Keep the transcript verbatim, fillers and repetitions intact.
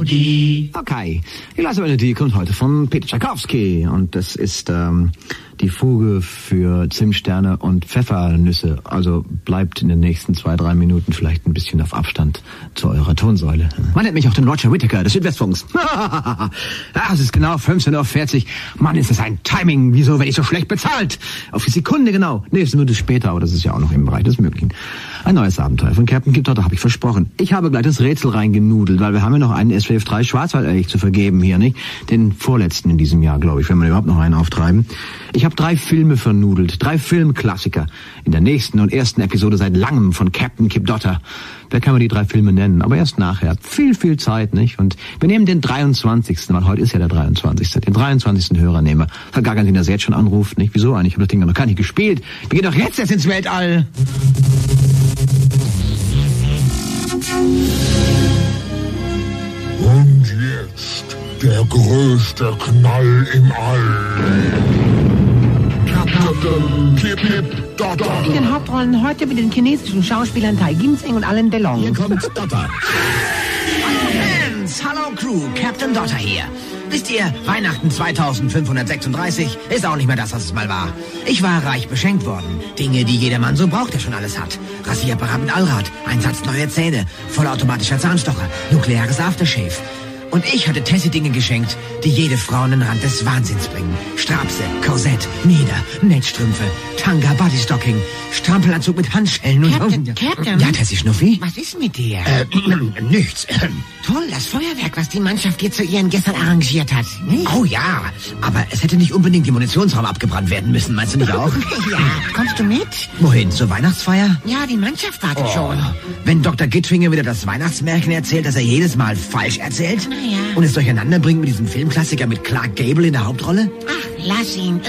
Melodie. Okay, die leise Melodie kommt heute von Peter Tchaikovsky und das ist ähm, die Fuge für Zimtsterne und Pfeffernüsse. Also bleibt in den nächsten zwei, drei Minuten vielleicht ein bisschen auf Abstand zu eurer Tonsäule. Man nennt mich auch den Roger Whittaker des Südwestfunks. Ja, es ist genau fünfzehn Uhr vierzig. Mann, ist das ein Timing. Wieso werde ich so schlecht bezahlt? Auf die Sekunde genau. Nee, es ist eine Minute später, aber das ist ja auch noch im Bereich des Möglichen. Ein neues Abenteuer von Captain Kip Dotter habe ich versprochen. Ich habe gleich das Rätsel reingenudelt, weil wir haben ja noch einen S W F drei Schwarzwaldelch zu vergeben hier, nicht? Den vorletzten in diesem Jahr, glaube ich, wenn wir überhaupt noch einen auftreiben. Ich habe drei Filme vernudelt, drei Filmklassiker. In der nächsten und ersten Episode seit langem von Captain Kip Dotter. Wer kann man die drei Filme nennen? Aber erst nachher. Viel, viel Zeit, nicht? Und wir nehmen den dreiundzwanzigsten weil heute ist ja der dreiundzwanzigste Den dreiundzwanzigsten Hörer nehmen wir. Hat gar keinen Sinn, dass er jetzt schon anruft, nicht? Wieso eigentlich? Ich habe das Ding noch gar nicht gespielt. Wir gehen doch jetzt erst ins Weltall. Und jetzt der größte Knall im All. Captain Kip Dotter. In den Hauptrollen heute mit den chinesischen Schauspielern Tai Ginseng und Alain Delon. Hier kommt Dotter. Hallo Fans, hallo Crew, Captain Dotter hier. Wisst ihr, Weihnachten zweitausendfünfhundertsechsunddreißig ist auch nicht mehr das, was es mal war. Ich war reich beschenkt worden. Dinge, die jeder Mann so braucht, der schon alles hat. Rasierapparat mit Allrad, ein Satz neue Zähne, vollautomatischer Zahnstocher, nukleares Aftershave. Und ich hatte Tessie Dinge geschenkt, die jede Frau an den Rand des Wahnsinns bringen. Strapse, Korsett, Mieder, Netzstrümpfe, Tanga, Bodystocking, Strampelanzug mit Handschellen und... Captain, oh, Captain. Ja, Tessie Schnuffi? Was ist mit dir? Äh, nichts. Toll, das Feuerwerk, was die Mannschaft dir zu Ehren gestern arrangiert hat. Nicht? Oh ja, aber es hätte nicht unbedingt die Munitionsraum abgebrannt werden müssen, meinst du nicht auch? Ja, kommst du mit? Wohin, zur Weihnachtsfeier? Ja, die Mannschaft wartet Oh. schon. Wenn Doktor Gittfinger wieder das Weihnachtsmärchen erzählt, das er jedes Mal falsch erzählt? Na ja. Und es durcheinander bringt mit diesem Filmklassiker mit Clark Gable in der Hauptrolle? Ach, lass ihn.